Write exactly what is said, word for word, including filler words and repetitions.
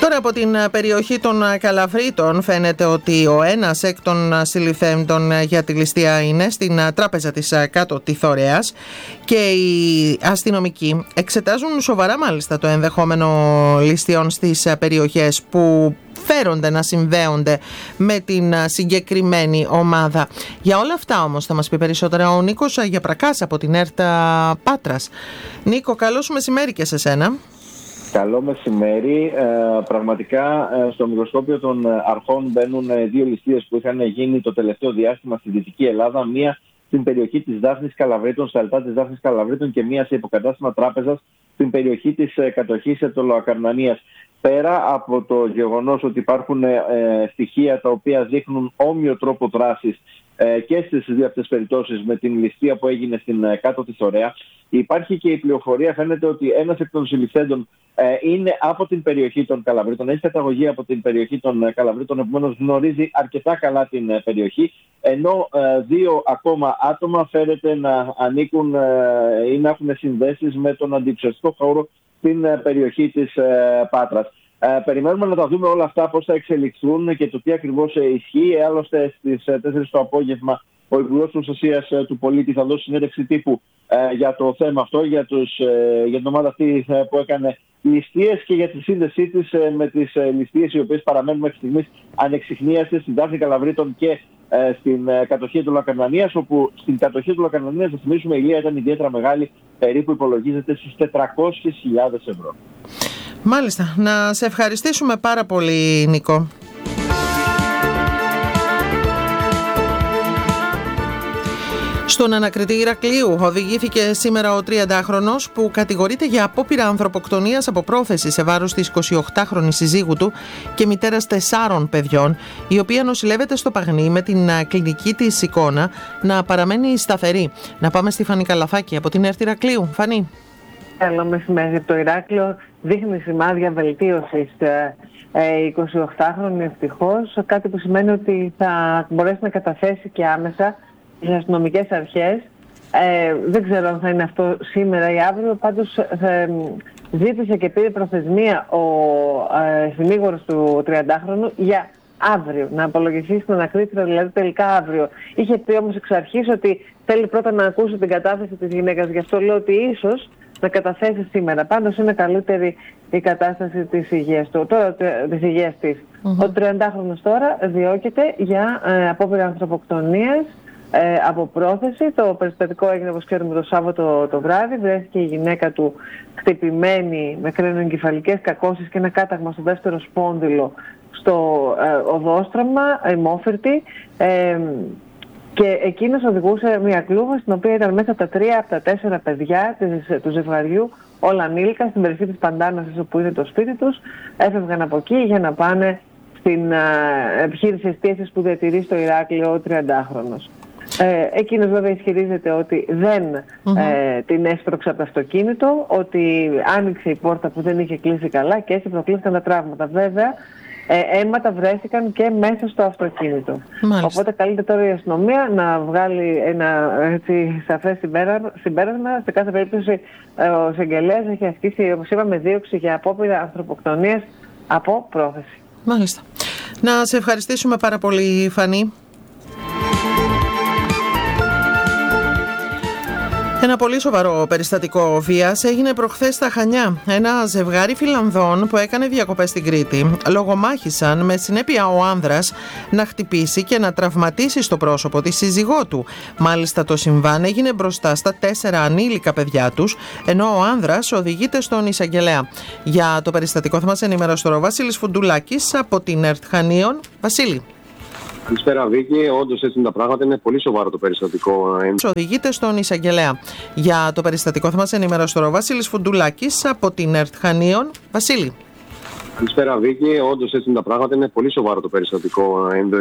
Τώρα από την περιοχή των Καλαβρίτων φαίνεται ότι ο ένας εκ των συλληφθέντων για τη ληστεία είναι στην τράπεζα της κάτω Τιθωρέας και οι αστυνομικοί εξετάζουν σοβαρά μάλιστα το ενδεχόμενο ληστείων στις περιοχές που φέρονται να συνδέονται με την συγκεκριμένη ομάδα. Για όλα αυτά όμως θα μας πει περισσότερα ο Νίκος Αγιαπρακάς από την ΕΡΤ Πάτρας. Νίκο, καλώς μεσημέρι και σε σένα. Καλό μεσημέρι. Ε, πραγματικά ε, στο μικροσκόπιο των αρχών μπαίνουν ε, δύο ληστείες που είχαν γίνει το τελευταίο διάστημα στη Δυτική Ελλάδα. Μία στην περιοχή της Δάφνης Καλαβρίτων, στα αλτά της Δάφνης Καλαβρίτων, και μία σε υποκατάστημα τράπεζας στην περιοχή της ε, κατοχής Ετωλοακαρνανίας. Πέρα από το γεγονός ότι υπάρχουν ε, στοιχεία τα οποία δείχνουν όμοιο τρόπο δράσης ε, και στις δύο αυτές περιπτώσεις με την ληστεία που έγινε στην ε, κάτω Τιθωρέα, υπάρχει και η πληροφορία, φαίνεται ότι ένας εκ των συλληφθέντων ε, είναι από την περιοχή των Καλαβρίτων, έχει καταγωγή από την περιοχή των ε, Καλαβρίτων, επομένως γνωρίζει αρκετά καλά την ε, περιοχή, ενώ ε, δύο ακόμα άτομα φαίνεται να ανήκουν ε, ή να έχουν συνδέσεις με τον αντιψευστικό χώρο στην ε, περιοχή της ε, Πάτρας. Ε, περιμένουμε να τα δούμε όλα αυτά, πώς θα εξελιχθούν και το τι ακριβώς ε, ισχύει. Άλλωστε στις ε, τέσσερις το απόγευμα ο Υπουργός Προστασίας ε, του Πολίτη θα δώσει συνέντευξη τύπου ε, για το θέμα αυτό, για, τους, ε, για την ομάδα αυτή ε, που έκανε ληστείες και για τη σύνδεσή της ε, με τις ε, ληστείες οι οποίες παραμένουν μέχρι στιγμής ανεξιχνίαστες στην Δάφνη Καλαβρίτων και ε, στην ε, κατοχή του Λακαρνανίας, όπου στην κατοχή του Λακαρνανίας, θα θυμίσουμε, η ηλία ήταν ιδιαίτερα μεγάλη, περίπου υπολογίζεται στις τετρακόσιες χιλιάδες ευρώ. Μάλιστα. Να σε ευχαριστήσουμε πάρα πολύ, Νίκο. Στον ανακριτή Ηρακλείου οδηγήθηκε σήμερα ο τριαντάχρονος που κατηγορείται για απόπειρα ανθρωποκτονίας από πρόθεση σε βάρος της εικοσιοκτάχρονης συζύγου του και μητέρας τεσσάρων παιδιών, η οποία νοσηλεύεται στο Παγνί με την κλινική της εικόνα να παραμένει σταθερή. Να πάμε στη Φανή Καλαθάκη από την ΕΡΤ Ηρακλείου. Φανή. Καλό μεσημέρι. Το Ηράκλειο δείχνει σημάδια βελτίωσης. Η εικοσιοκτάχρονη ευτυχώς, κάτι που σημαίνει ότι θα μπορέσει να καταθέσει και άμεσα στις αστυνομικές αρχές. Ε, δεν ξέρω αν θα είναι αυτό σήμερα ή αύριο, πάντως ε, ζήτησε και πήρε προθεσμία ο ε, συνήγορος του τριαντάχρονου για αύριο, να απολογηθεί στην ανακρίτρια, δηλαδή τελικά αύριο. Είχε πει όμως εξ αρχής ότι θέλει πρώτα να ακούσει την κατάθεση της γυναίκας, γι' αυτό λέω ότι ίσως να καταθέσει σήμερα. Πάντως είναι καλύτερη η κατάσταση της υγείας του, τώρα της υγείας της. Mm-hmm. Ο τριαντάχρονος τώρα διώκεται για ε, απόπειρα ανθρωποκτονίας ε, από πρόθεση. Το περιστατικό έγινε, όπως ξέρουμε, το Σάββατο το βράδυ. Βρέθηκε η γυναίκα του χτυπημένη με κρένοεγκεφαλικές κακώσεις και ένα κάταγμα στο δεύτερο σπόνδυλο στο ε, οδόστρωμα, ημόφυρτη. Ε, Και εκείνος οδηγούσε μια κλούβα στην οποία ήταν μέσα τα τρία από τα τέσσερα παιδιά της, του ζευγαριού, όλα ανήλικα, στην περιοχή της Παντάνας, όπου είναι το σπίτι τους. Έφευγαν από εκεί για να πάνε στην α, επιχείρηση εστίασης που διατηρεί στο Ηράκλειο ο τριαντάχρονος. Ε, εκείνος βέβαια ισχυρίζεται ότι δεν mm-hmm. ε, την έσπρωξε από το αυτοκίνητο, ότι άνοιξε η πόρτα που δεν είχε κλείσει καλά και έτσι προκλήθηκαν τα τραύματα. Βέβαια, Ε, αίματα βρέθηκαν και μέσα στο αυτοκίνητο. Μάλιστα. Οπότε καλείται τώρα η αστυνομία να βγάλει ένα έτσι, σαφές συμπέρασμα. Σε κάθε περίπτωση ο εισαγγελέας έχει ασκήσει, όπως είπαμε, δίωξη για απόπειρα ανθρωποκτονίας από πρόθεση. Μάλιστα. Να σε ευχαριστήσουμε πάρα πολύ, Φανή. Ένα πολύ σοβαρό περιστατικό βίας έγινε προχθές στα Χανιά. Ένα ζευγάρι Φιλανδών που έκανε διακοπές στην Κρήτη λογομάχησαν με συνέπεια ο άνδρας να χτυπήσει και να τραυματίσει στο πρόσωπο τη σύζυγό του. Μάλιστα το συμβάν έγινε μπροστά στα τέσσερα ανήλικα παιδιά τους, ενώ ο άνδρας οδηγείται στον εισαγγελέα. Για το περιστατικό θα μας ενημερώσει ο Βασίλης Φουντουλάκης από την ΕΡΤ Χανίων. Βασίλη. Καλησπέρα, Βίκη. Όντως έτσι είναι τα πράγματα. Είναι πολύ σοβαρό το περιστατικό. Οδηγείται στον εισαγγελέα. Για το περιστατικό θα μας ενημερώσει ο Βασίλης Φουντουλάκης από την ΕΡΤ Χανίων. Βασίλη. Καλησπέρα, Βίκη. Όντως έτσι είναι τα πράγματα. Είναι πολύ σοβαρό το περιστατικό.